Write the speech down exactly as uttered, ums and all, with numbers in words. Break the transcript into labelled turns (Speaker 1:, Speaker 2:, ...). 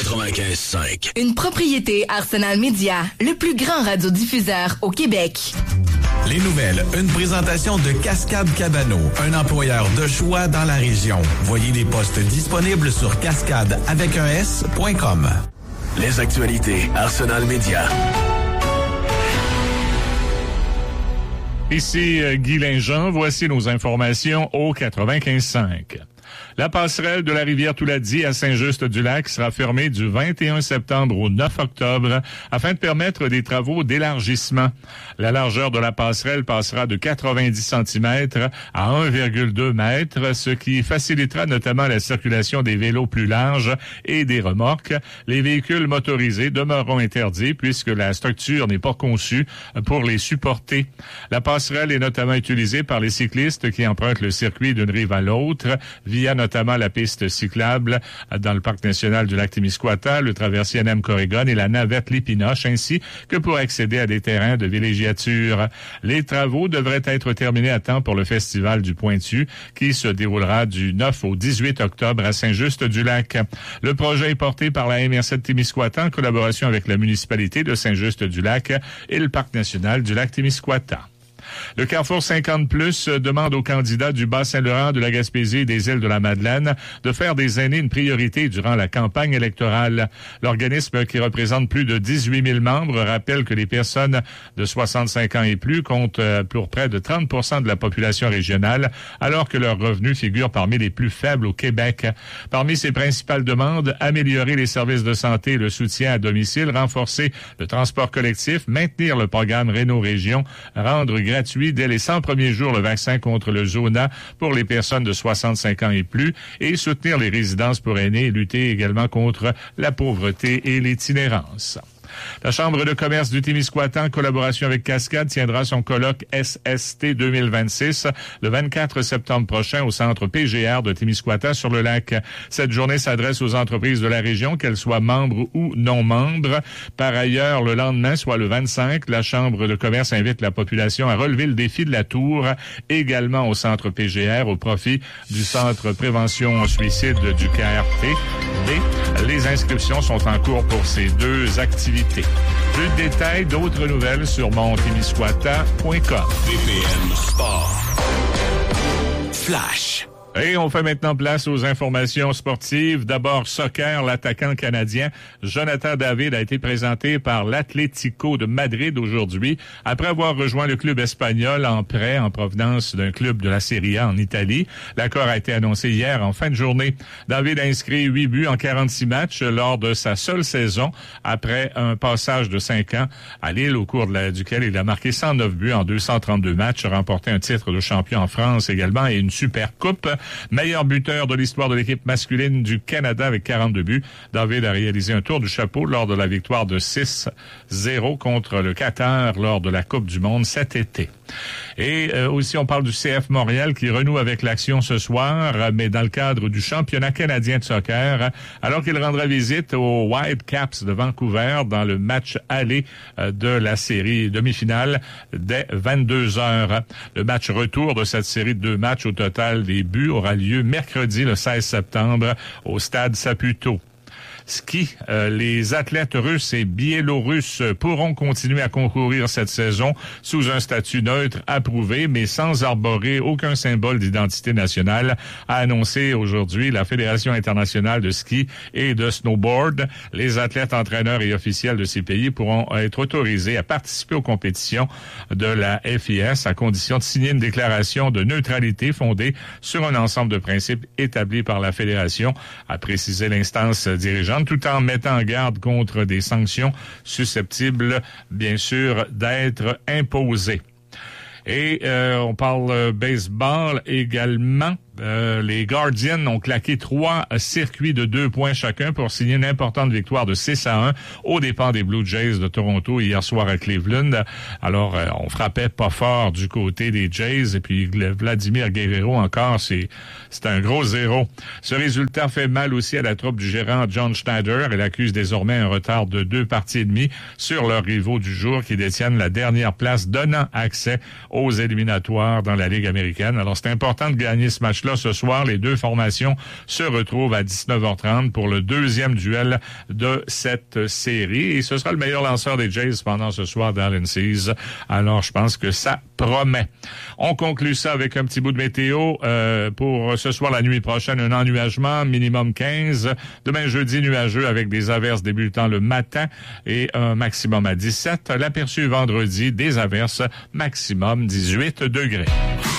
Speaker 1: quatre-vingt-quinze cinq.
Speaker 2: Une propriété Arsenal Media, le plus grand radiodiffuseur au Québec.
Speaker 3: Les nouvelles, une présentation de Cascade Cabano, un employeur de choix dans la région. Voyez les postes disponibles sur cascade avec un S point com.
Speaker 1: Les actualités Arsenal Media.
Speaker 4: Ici euh, Guy Linjean, voici nos informations au quatre-vingt-quinze cinq. La passerelle de la rivière Touladi à Saint-Just-du-Lac sera fermée du vingt et un septembre au neuf octobre afin de permettre des travaux d'élargissement. La largeur de la passerelle passera de quatre-vingt-dix centimètres à un virgule deux mètres, ce qui facilitera notamment la circulation des vélos plus larges et des remorques. Les véhicules motorisés demeureront interdits puisque la structure n'est pas conçue pour les supporter. La passerelle est notamment utilisée par les cyclistes qui empruntent le circuit d'une rive à l'autre via notamment la piste cyclable dans le parc national du Lac-Témiscouata, le traversier N M Corrigan et la navette Lépinoche, ainsi que pour accéder à des terrains de villégiature. Les travaux devraient être terminés à temps pour le festival du Pointu qui se déroulera du neuf au dix-huit octobre à Saint-Just-du-Lac. Le projet est porté par la M R C de Témiscouata en collaboration avec la municipalité de Saint-Just-du-Lac et le parc national du Lac-Témiscouata. Le Carrefour cinquante plus demande aux candidats du Bas-Saint-Laurent, de la Gaspésie et des îles de la Madeleine de faire des aînés une priorité durant la campagne électorale. L'organisme, qui représente plus de dix-huit mille membres, rappelle que les personnes de soixante-cinq ans et plus comptent pour près de trente pour cent de la population régionale, alors que leurs revenus figurent parmi les plus faibles au Québec. Parmi ses principales demandes, améliorer les services de santé et le soutien à domicile, renforcer le transport collectif, maintenir le programme Réno-Région, rendre gratuit dès les cent premiers jours le vaccin contre le Zona pour les personnes de soixante-cinq ans et plus et soutenir les résidences pour aînés et lutter également contre la pauvreté et l'itinérance. La Chambre de commerce du Témiscouata, en collaboration avec Cascade, tiendra son colloque S S T deux mille vingt-six le vingt-quatre septembre prochain au centre P G R de Témiscouata sur le lac. Cette journée s'adresse aux entreprises de la région, qu'elles soient membres ou non membres. Par ailleurs, le lendemain, soit le vingt-cinq, la Chambre de commerce invite la population à relever le défi de la tour, également au centre P G R, au profit du Centre Prévention Suicide du K R T. Et les inscriptions sont en cours pour ces deux activités. Plus de détails, d'autres nouvelles sur mon témiscouata point com.
Speaker 1: V P N Sport. Flash.
Speaker 4: Et on fait maintenant place aux informations sportives. D'abord, soccer, l'attaquant canadien Jonathan David a été présenté par l'Atlético de Madrid aujourd'hui, après avoir rejoint le club espagnol en prêt en provenance d'un club de la Serie A en Italie. L'accord a été annoncé hier en fin de journée. David a inscrit huit buts en quarante-six matchs lors de sa seule saison, après un passage de cinq ans à Lille, au cours de la, duquel il a marqué cent neuf buts en deux cent trente-deux matchs, remporté un titre de champion en France également et une super coupe. Meilleur buteur de l'histoire de l'équipe masculine du Canada avec quarante-deux buts. David a réalisé un tour du chapeau lors de la victoire de six zéro contre le Qatar lors de la Coupe du Monde cet été. Et euh, aussi, on parle du C F Montréal qui renoue avec l'action ce soir, mais dans le cadre du championnat canadien de soccer, alors qu'il rendra visite aux Whitecaps de Vancouver dans le match aller euh, de la série demi-finale dès vingt-deux heures. Le match retour de cette série de deux matchs au total des buts aura lieu mercredi le seize septembre au stade Saputo. Ski, euh, les athlètes russes et biélorusses pourront continuer à concourir cette saison sous un statut neutre approuvé, mais sans arborer aucun symbole d'identité nationale, a annoncé aujourd'hui la Fédération internationale de ski et de snowboard. Les athlètes, entraîneurs et officiels de ces pays pourront être autorisés à participer aux compétitions de la F I S à condition de signer une déclaration de neutralité fondée sur un ensemble de principes établis par la Fédération, a précisé l'instance dirigeante, tout en mettant en garde contre des sanctions susceptibles, bien sûr, d'être imposées. Et euh, on parle euh, baseball également. Euh, les Guardians ont claqué trois circuits de deux points chacun pour signer une importante victoire de six à un aux dépens des Blue Jays de Toronto hier soir à Cleveland. Alors, euh, on frappait pas fort du côté des Jays et puis Vladimir Guerrero encore, c'est c'est un gros zéro. Ce résultat fait mal aussi à la troupe du gérant John Schneider. Elle accuse désormais un retard de deux parties et demie sur leurs rivaux du jour qui détiennent la dernière place, donnant accès aux éliminatoires dans la Ligue américaine. Alors, c'est important de gagner ce match-là là, ce soir, les deux formations se retrouvent à dix-neuf heures trente pour le deuxième duel de cette série. Et ce sera le meilleur lanceur des Jays pendant ce soir, Dallin Cease. Alors, je pense que ça promet. On conclut ça avec un petit bout de météo. Euh, pour ce soir, la nuit prochaine, un ennuagement, minimum quinze. Demain, jeudi, nuageux avec des averses débutant le matin et un maximum à dix-sept. L'aperçu vendredi, des averses, maximum dix-huit degrés.